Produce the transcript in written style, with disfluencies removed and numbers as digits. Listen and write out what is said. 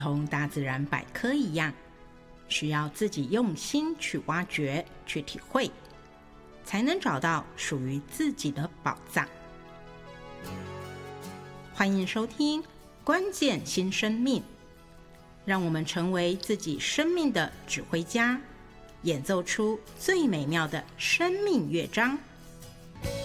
同大自然百科一样，需要自己用心去挖掘、去体会，才能找到属于自己的宝藏。欢迎收听《关键新生命》，让我们成为自己生命的指挥家，演奏出最美妙的生命乐章。